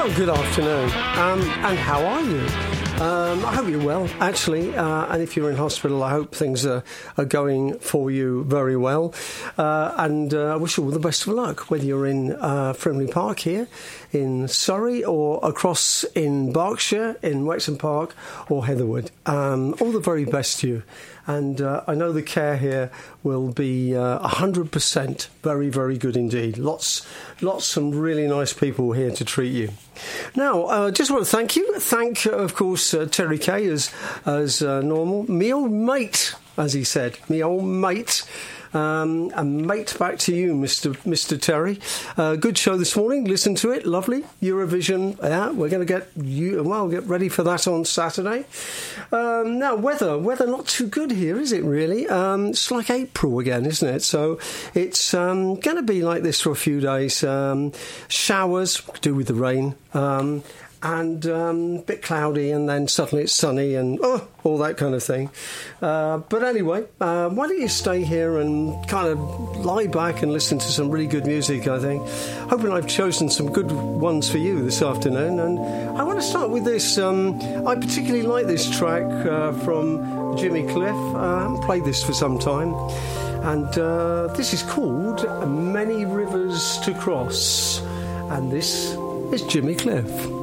Well, good afternoon, and how are you? I hope you're well, actually, and if you're in hospital, I hope things are going for you very well, and I wish you all the best of luck, whether you're in Frimley Park here in Surrey or across in Berkshire, in Wexham Park or Heatherwood. All the very best to you. And I know the care here will be 100% very, very good indeed. Lots some really nice people here to treat you. Now, just want to thank you. Thank, of course, Terry Kay as normal. Me old mate, as he said. Me old mate. And mate, back to you, Mr. Terry. Good show this morning. Listen to it. Lovely. Eurovision. Yeah, we're going to get ready for that on Saturday. Now, weather not too good here, is it really? It's like April again, isn't it? So it's going to be like this for a few days. Showers, could do with the rain. And a bit cloudy, and then suddenly it's sunny, and all that kind of thing. But anyway, why don't you stay here and kind of lie back and listen to some really good music, I think. Hoping I've chosen some good ones for you this afternoon. And I want to start with this. I particularly like this track from Jimmy Cliff. I haven't played this for some time. And this is called Many Rivers to Cross. And this is Jimmy Cliff.